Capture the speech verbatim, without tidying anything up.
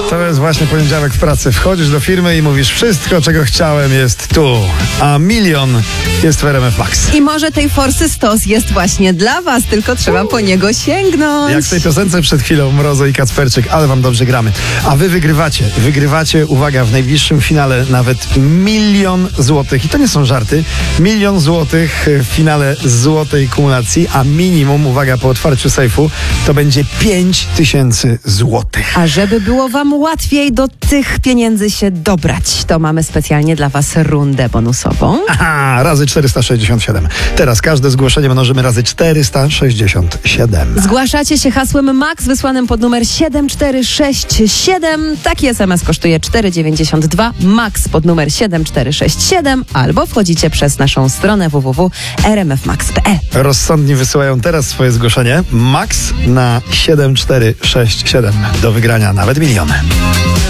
To jest właśnie poniedziałek w pracy. Wchodzisz do firmy i mówisz: wszystko, czego chciałem, jest tu, a milion jest w R M F Max. I może tej forsy stos jest właśnie dla was, tylko trzeba po niego sięgnąć. Jak w tej piosence przed chwilą, Mrozo i Kacperczyk, ale wam dobrze gramy. A wy wygrywacie. Wygrywacie, uwaga, w najbliższym finale nawet milion złotych. I to nie są żarty. Milion złotych w finale złotej kumulacji, a minimum, uwaga, po otwarciu sejfu, to będzie pięć tysięcy złotych. A żeby było wam łatwiej do tych pieniędzy się dobrać, to mamy specjalnie dla was rundę bonusową. Aha, razy czterysta sześćdziesiąt siedem. Teraz każde zgłoszenie mnożymy razy czterysta sześćdziesiąt siedem. Zgłaszacie się hasłem MAX wysłanym pod numer siedem cztery sześć siedem. Taki es em es kosztuje cztery dziewięćdziesiąt dwa. MAX pod numer siedem cztery sześć siedem albo wchodzicie przez naszą stronę w w w kropka r m f max kropka p l. Rozsądni wysyłają teraz swoje zgłoszenie. Max na siedem cztery sześć siedem. Do wygrania nawet miliony.